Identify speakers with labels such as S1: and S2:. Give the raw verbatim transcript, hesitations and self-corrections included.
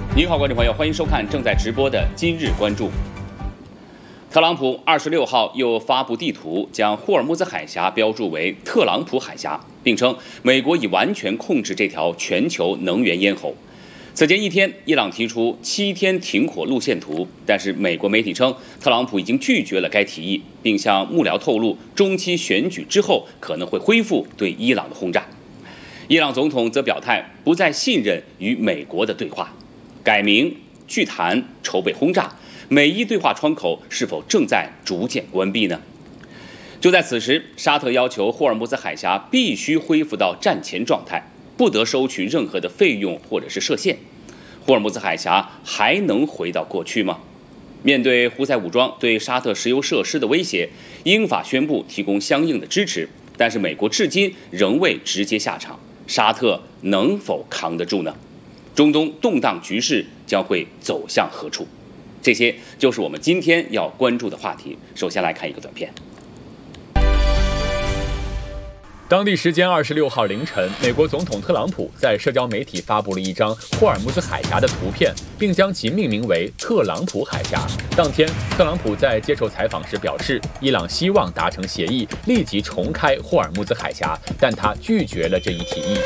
S1: 您好，观众朋友，欢迎收看正在直播的今日关注。特朗普二十六号又发布地图，将霍尔木兹海峡标注为特朗普海峡，并称美国已完全控制这条全球能源咽喉。此前一天，伊朗提出七天停火路线图，但是美国媒体称，特朗普已经拒绝了该提议，并向幕僚透露，中期选举之后可能会恢复对伊朗的轰炸。伊朗总统则表态，不再信任与美国的对话，改名聚谈，筹备轰炸。美伊对话窗口是否正在逐渐关闭呢？就在此时，沙特要求霍尔木兹海峡必须恢复到战前状态，不得收取任何的费用或者是设限。霍尔木兹海峡还能回到过去吗？面对胡塞武装对沙特石油设施的威胁，英法宣布提供相应的支持，但是美国至今仍未直接下场，沙特能否扛得住呢？中东动荡局势将会走向何处？这些就是我们今天要关注的话题。首先来看一个短片。
S2: 当地时间二十六号凌晨，美国总统特朗普在社交媒体发布了一张霍尔木兹海峡的图片，并将其命名为特朗普海峡。当天，特朗普在接受采访时表示，伊朗希望达成协议，立即重开霍尔木兹海峡，但他拒绝了这一提议。